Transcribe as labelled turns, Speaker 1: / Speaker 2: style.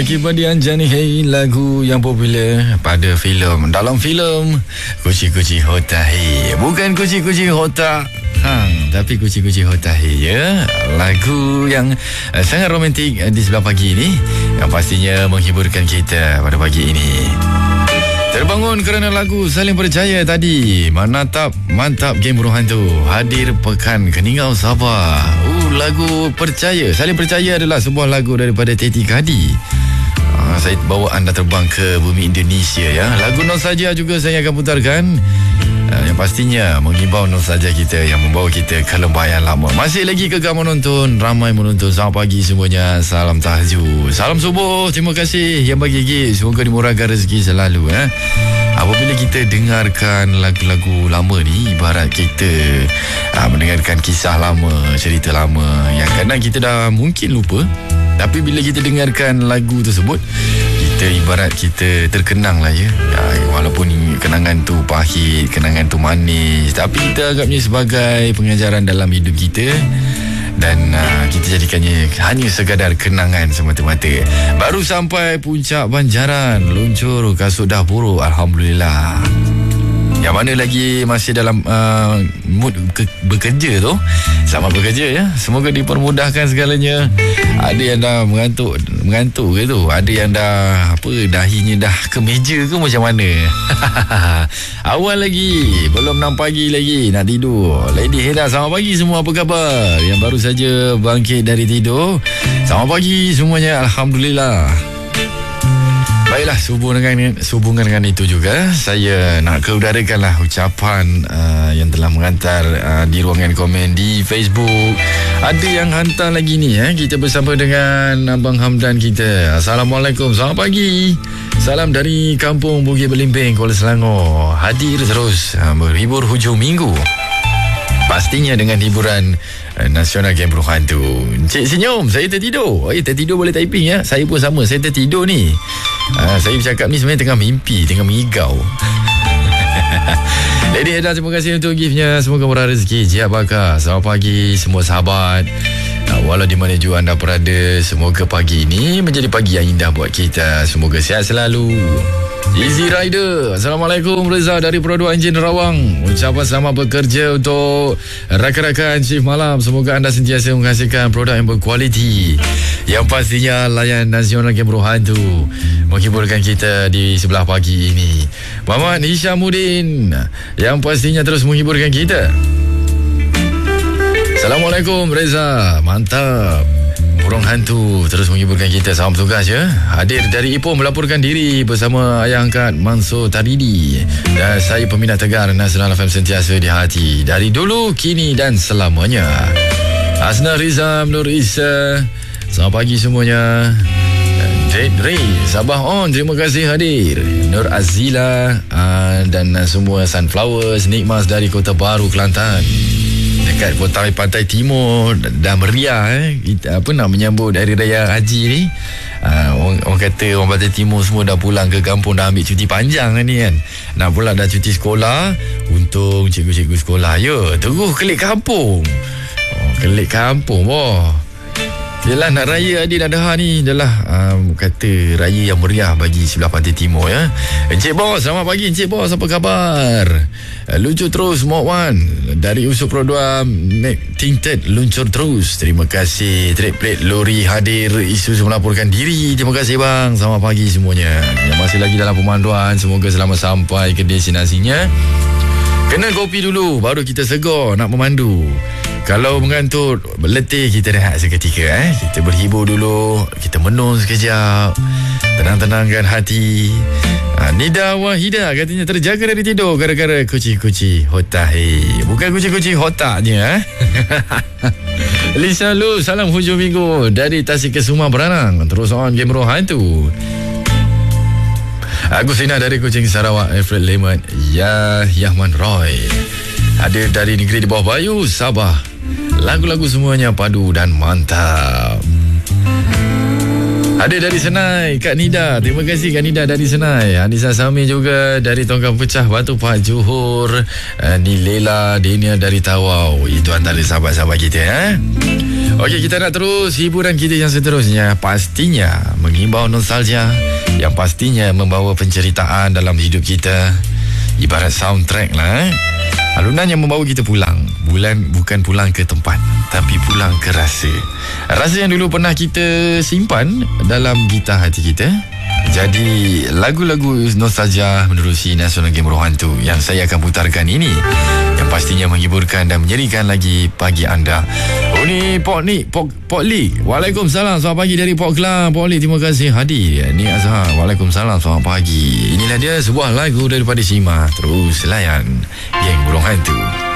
Speaker 1: Kemudian Jani Hey, lagu yang popular pada filem. Dalam filem Kuci-Kuci Hotahi, bukan Kuci-Kuci Hota tapi Kuci-Kuci Hotahi, ya. Lagu yang sangat romantik di sebelah pagi ini, yang pastinya menghiburkan kita pada pagi ini. Terbangun kerana lagu Saling Percaya tadi. Mantap game Burung Hantu hadir pekan Keningau Sabah. Lagu Percaya, Saling Percaya adalah sebuah lagu daripada Teti Kadi. Saya bawa anda terbang ke bumi Indonesia, ya. Lagu Nostalgia juga saya akan putarkan, yang pastinya mengimbau nostalgia kita, yang membawa kita ke lembah yang lama. Masih lagi kekal menonton, ramai menonton. Selamat pagi semuanya. Salam tahajud, salam subuh. Terima kasih yang bagi gift. Semoga dimurahkan rezeki selalu, ya. Apabila kita dengarkan lagu-lagu lama ni, ibarat kita mendengarkan kisah lama, cerita lama yang kadang kita dah mungkin lupa. Tapi bila kita dengarkan lagu tersebut, kita ibarat kita terkenang lah, ya. Walaupun kenangan tu pahit, kenangan tu manis, tapi kita anggapnya sebagai pengajaran dalam hidup kita. Dan kita jadikannya hanya sekadar kenangan semata-mata. Baru sampai puncak Banjaran, luncur kasut dah buruk, Alhamdulillah. Yang mana lagi masih dalam mood bekerja tu, selamat bekerja, ya. Semoga dipermudahkan segalanya. Ada yang dah mengantuk ke tu, ada yang dah dahinya dah ke meja ke macam mana. Awal lagi, belum 6 pagi lagi nak tidur. Lady Heda, selamat pagi semua, apa khabar? Yang baru saja bangkit dari tidur, selamat pagi semuanya, Alhamdulillah. Baiklah, sehubungan dengan itu juga, saya nak keudarakanlah ucapan yang telah mengantar di ruangan komen di Facebook. Ada yang hantar lagi ni, kita bersama dengan Abang Hamdan kita. Assalamualaikum, selamat pagi. Salam dari Kampung Bukit Belimbing, Kuala Selangor. Hadir terus berhibur hujung minggu, pastinya dengan hiburan nasional game Burung Hantu. Encik senyum, saya tertidur. Tertidur boleh typing, ya. Saya pun sama, saya tertidur ni. Saya bercakap ni sebenarnya tengah mimpi, tengah mengigau. Lady Heda, terima kasih untuk giftnya. Semoga murah rezeki, jiat bakar. Selamat pagi semua sahabat, walau di mana juga anda berada. Semoga pagi ini menjadi pagi yang indah buat kita. Semoga sihat selalu. Easy Rider, Assalamualaikum, Reza dari Produk Enjin Rawang. Ucapan selamat bekerja untuk rakan-rakan shift malam. Semoga anda sentiasa menghasilkan produk yang berkualiti, yang pastinya layan nasional game Burung Hantu menghiburkan kita di sebelah pagi ini. Muhammad Hishamuddin, yang pastinya terus menghiburkan kita. Assalamualaikum Reza, mantap. Burung Hantu terus menghiburkan kita. Salam tugas, ya. Hadir dari Ipoh melaporkan diri bersama ayah angkat Mansur Taridi. Dan saya peminat tegar Nasional FM sentiasa di hati, dari dulu, kini dan selamanya. Asna Rizam Nur Isa, selamat pagi semuanya. Ray Sabah on, terima kasih hadir. Nur Azila dan semua Sunflowers Nikmas dari Kota Baru, Kelantan, dekat pantai timur. Dah meriah, kita nak menyambut Hari Raya Haji ni. Orang kata orang pantai timur semua dah pulang ke kampung, dah ambil cuti panjang ni kan. Nak pula dah cuti sekolah. Untung cikgu-cikgu sekolah, ya, terus kelik kampung. Kelik kampung boh. Yelah, nak raya Adil Adha ni adalah kata raya yang meriah bagi sebelah pantai timur, ya. Encik Bos, selamat pagi Encik Bos, apa khabar? Luncur terus Mod 1 dari Usul Produk Tinted, luncur terus. Terima kasih. Trip plate lori hadir, isu melaporkan diri. Terima kasih bang. Selamat pagi semuanya. Yang masih lagi dalam pemanduan, semoga selamat sampai ke destinasinya. Kena kopi dulu, baru kita segar nak memandu. Kalau mengantuk, letih, kita rehat seketika, Kita berhibur dulu, kita menung sekejap, tenang-tenangkan hati. Nida Wahida katanya terjaga dari tidur gara-gara kuci-kuci Hotahi. Bukan kuci-kuci hotaknya, Lisa Lu, salam hujung minggu dari Tasikesuma Beranang. Terus on game Burung Hantu. Agustina dari Kuching Sarawak, Alfred Lemon, Yahman Roy hadir dari negeri di bawah Bayu, Sabah. Lagu-lagu semuanya padu dan mantap. Ada dari Senai, Kak Nida. Terima kasih Kak Nida dari Senai. Anissa Sami juga dari Tongkang Pecah, Batu Pahat, Johor. Ni Lela Dania dari Tawau. Itu antara sahabat-sahabat kita Okey, kita nak terus hiburan kita yang seterusnya. Pastinya menghimbau nostalgia, yang pastinya membawa penceritaan dalam hidup kita. Ibarat soundtrack lah alunan yang membawa kita pulang. Bukan pulang ke tempat, tapi pulang ke rasa. Rasa yang dulu pernah kita simpan dalam gitar hati kita. Jadi lagu-lagu nostalgia menerusi Nasional Game Rohantu yang saya akan putarkan ini, yang pastinya menghiburkan dan menyerikan lagi pagi anda. Oh ni Pok Lee. Waalaikumsalam, selamat pagi dari Pok Kelang. Pok Lee, terima kasih hadir. Ni Azhar, waalaikumsalam, selamat pagi. Inilah dia sebuah lagu daripada Sima. Terus layan Geng Burung Hantu.